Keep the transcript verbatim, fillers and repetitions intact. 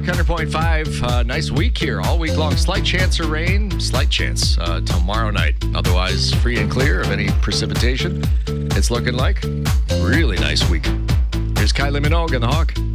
one hundred point five. Uh, nice week here. All week long. Slight chance of rain. Slight chance uh, tomorrow night. Otherwise, free and clear of any precipitation. It's looking like really nice week. Here's Kylie Minogue and the Hawk.